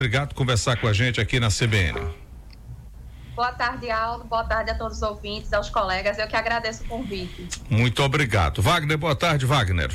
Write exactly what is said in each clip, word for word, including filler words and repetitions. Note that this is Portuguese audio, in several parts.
Obrigado por conversar com a gente aqui na C B N. Boa tarde, Aldo. Boa tarde a todos os ouvintes, aos colegas. Eu que agradeço o convite. Muito obrigado. Wagner, boa tarde, Wagner.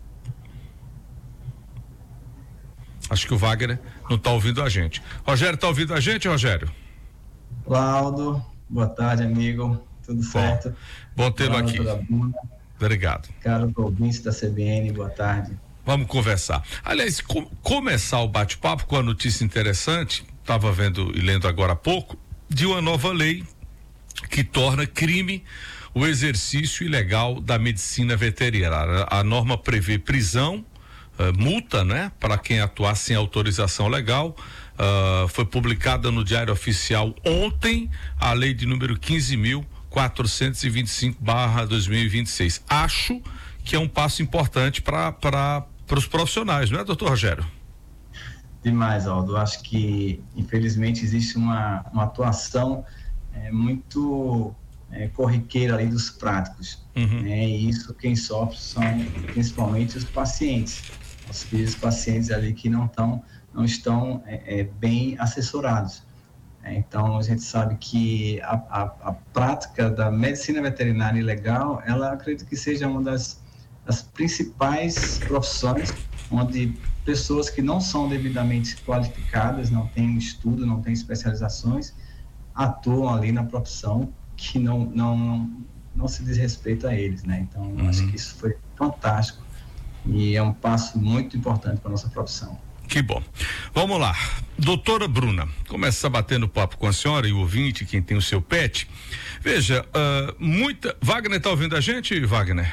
Acho que o Wagner não está ouvindo a gente. Rogério, está ouvindo a gente, Rogério? Olá, Aldo. Boa tarde, amigo. Tudo certo? Bom tê-lo aqui. Obrigado. Caro ouvinte da C B N, boa tarde. Vamos conversar. Aliás, com, começar o bate-papo com a notícia interessante, estava vendo e lendo agora há pouco, de uma nova lei que torna crime o exercício ilegal da medicina veterinária. A, a norma prevê prisão, uh, multa, né, para quem atuar sem autorização legal. Uh, foi publicada no Diário Oficial ontem a lei de número quinze mil quatrocentos e vinte e cinco barra dois mil e vinte e seis. Acho que é um passo importante para para para os profissionais, não é, doutor Rogério? Demais, Aldo. Acho que, infelizmente, existe uma, uma atuação é, muito é, corriqueira ali dos práticos. Uhum. Né? E isso, quem sofre são principalmente os pacientes. Os filhos pacientes ali que não, tão, não estão é, é, bem assessorados. É, então, a gente sabe que a, a, a prática da medicina veterinária ilegal, ela acredito que seja uma das as principais profissões onde pessoas que não são devidamente qualificadas, não têm estudo, não têm especializações, atuam ali na profissão que não, não, não se diz respeito a eles, né? Então, uhum. acho que isso foi fantástico e é um passo muito importante para a nossa profissão. Que bom. Vamos lá. Doutora Bruna, começa batendo papo com a senhora e o ouvinte, quem tem o seu pet. Veja, uh, muita... Wagner está ouvindo a gente, Wagner?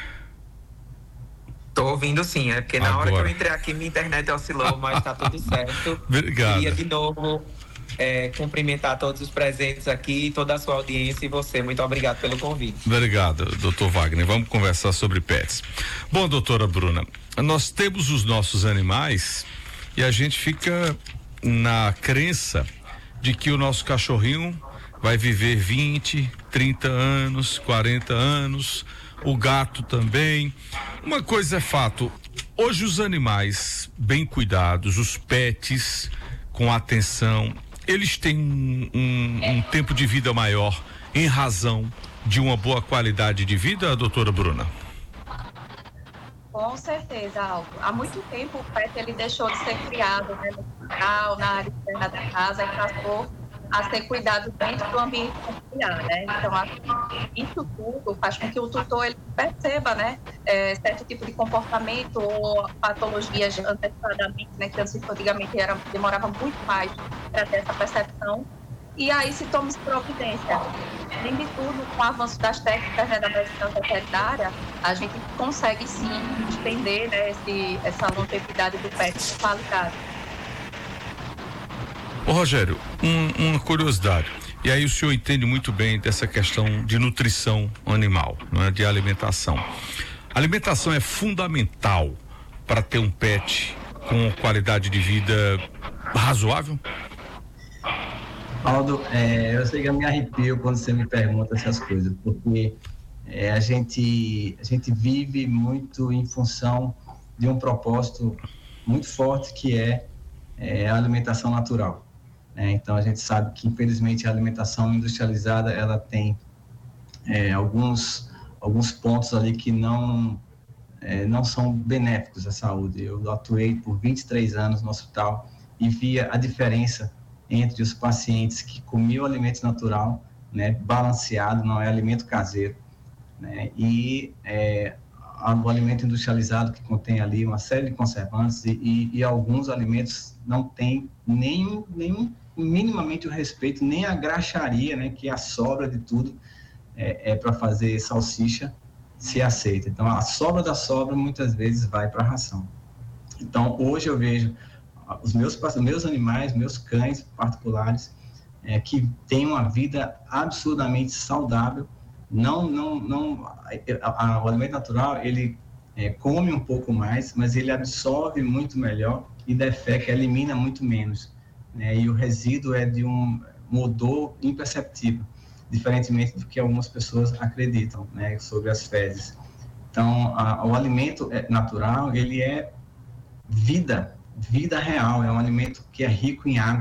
Tô ouvindo sim, é porque na Agora. hora que eu entrei aqui minha internet oscilou, mas tá tudo certo. Obrigado. Queria de novo é, cumprimentar todos os presentes aqui, toda a sua audiência e você. Muito obrigado pelo convite. Obrigado, doutor Wagner. Vamos conversar sobre pets. Bom, doutora Bruna, nós temos os nossos animais e a gente fica na crença de que o nosso cachorrinho vai viver vinte, trinta anos, quarenta anos, o gato também. Uma coisa é fato, hoje os animais bem cuidados, os pets com atenção, eles têm um, um, um tempo de vida maior em razão de uma boa qualidade de vida, doutora Bruna? Com certeza, Aldo. Há muito tempo o pet ele deixou de ser criado, né, no quintal, na área externa da casa e passou a ser cuidado dentro do ambiente familiar, né? Então, acho que isso tudo faz com que o tutor ele perceba, né, é, certo tipo de comportamento ou patologias antecipadamente, né, que antigamente era, demorava muito mais para ter essa percepção. E aí se toma providência. Além de tudo, com o avanço das técnicas, né, da medicina veterinária, a gente consegue sim estender, né, esse, essa longevidade do pet de qualidade. Ô Rogério, um, uma curiosidade, e aí o senhor entende muito bem dessa questão de nutrição animal, não é? De alimentação. A alimentação é fundamental para ter um pet com qualidade de vida razoável? Aldo, é, eu sei que eu me arrepio quando você me pergunta essas coisas, porque é, a, gente, a gente vive muito em função de um propósito muito forte que é, é a alimentação natural. É, então a gente sabe que infelizmente a alimentação industrializada ela tem é, alguns, alguns pontos ali que não, é, não são benéficos à saúde. Eu atuei por vinte e três anos no hospital e via a diferença entre os pacientes que comiam alimento natural, né, balanceado, não é alimento caseiro, né, e é, o alimento industrializado que contém ali uma série de conservantes e, e, e alguns alimentos não têm nem, nem minimamente o respeito, nem a graxaria, né, que é a sobra de tudo é, é para fazer salsicha, se aceita. Então, a sobra da sobra muitas vezes vai para a ração. Então, hoje eu vejo os meus, meus animais, meus cães particulares, é, que têm uma vida absurdamente saudável. Não, não, não, a, a, o alimento natural, ele é, come um pouco mais, mas ele absorve muito melhor e defeca, elimina muito menos, né? E o resíduo é de um, um odor imperceptível, diferentemente do que algumas pessoas acreditam, né, sobre as fezes. Então, a, o alimento natural, ele é vida, vida real, é um alimento que é rico em água,